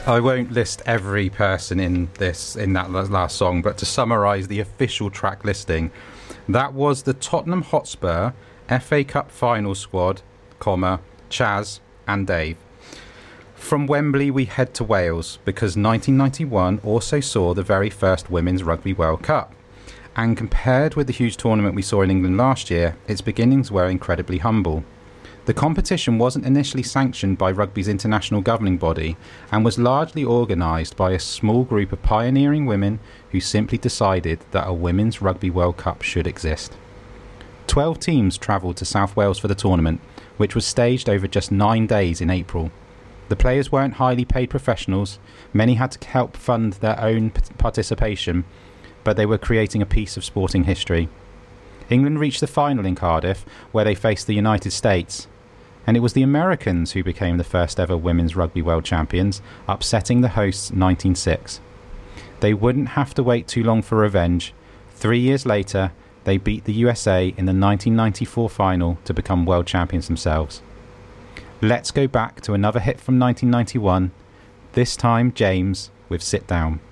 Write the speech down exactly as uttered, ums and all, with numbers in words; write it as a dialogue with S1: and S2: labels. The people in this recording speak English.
S1: I won't list every person in this in that last song, but to summarise the official track listing, that was the Tottenham Hotspur F A Cup final squad, comma, Chaz and Dave. From Wembley we head to Wales, because nineteen ninety-one also saw the very first Women's Rugby World Cup. And compared with the huge tournament we saw in England last year, its beginnings were incredibly humble. The competition wasn't initially sanctioned by rugby's international governing body and was largely organised by a small group of pioneering women who simply decided that a Women's Rugby World Cup should exist. Twelve teams travelled to South Wales for the tournament, which was staged over just nine days in April. The players weren't highly paid professionals, many had to help fund their own participation, but they were creating a piece of sporting history. England reached the final in Cardiff, where they faced the United States. And it was the Americans who became the first ever Women's Rugby World Champions, upsetting the hosts nineteen six. They wouldn't have to wait too long for revenge. Three years later, they beat the U S A in the nineteen ninety-four final to become world champions themselves. Let's go back to another hit from nineteen ninety-one, this time James with Sit Down.